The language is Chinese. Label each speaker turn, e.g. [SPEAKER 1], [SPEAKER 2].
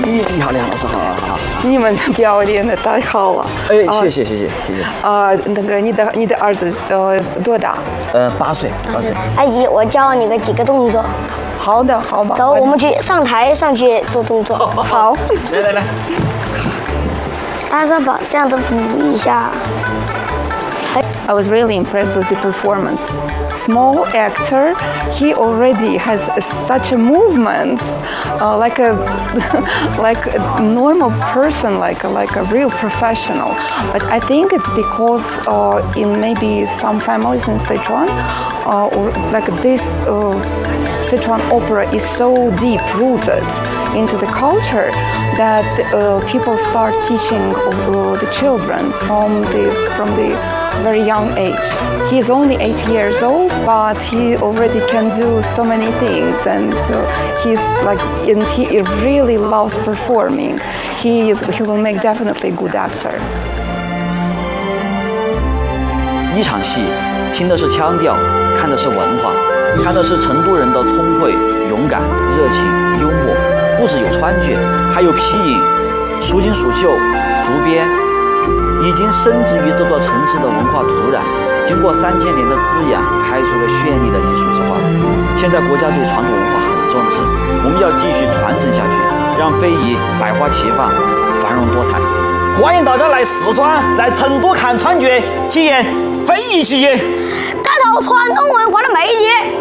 [SPEAKER 1] 你好，老师好，好。
[SPEAKER 2] 你们表演的太好了。
[SPEAKER 1] 哎，谢谢。
[SPEAKER 2] 那个你的儿子多大
[SPEAKER 1] ？8岁。
[SPEAKER 3] 阿姨，我教你几个动作。
[SPEAKER 2] 好的，好吧。
[SPEAKER 3] 走，我们去上台上去做动作。
[SPEAKER 2] 好。
[SPEAKER 1] 来。
[SPEAKER 3] 大家把这样子扶一下。
[SPEAKER 2] I was really impressed with the performance. Small actor, he already has such a movement, like a normal person, like a real professional. But I think it's because in maybe some families in Sichuan, or like this Sichuan opera is so deep rooted into the culture that people start teaching the children from the very young age. He is only 8 years old, but he already can do so many things, and he really loves performing. He will make definitely a good actor.
[SPEAKER 4] 一场戏，听的是腔调，看的是文化，看的是成都人的聪慧、勇敢、热情、幽默，不只有川剧，还有皮影、蜀锦蜀绣、竹编。已经深植于这座城市的文化土壤，经过3000年的滋养，开出了绚丽的艺术之花。现在国家对传统文化很重视，我们要继续传承下去，让非遗百花齐放，繁荣多彩。
[SPEAKER 5] 欢迎大家来四川、来成都看川剧，体验非遗技艺，
[SPEAKER 3] 感受传统文化的魅力。